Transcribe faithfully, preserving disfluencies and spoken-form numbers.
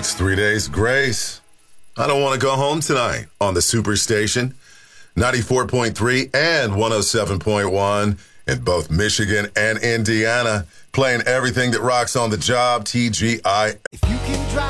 It's three days grace. I don't want to go home tonight on the Superstation. ninety-four point three and one oh seven point one in both Michigan and Indiana. Playing everything that rocks on the job, T G I. If you can drive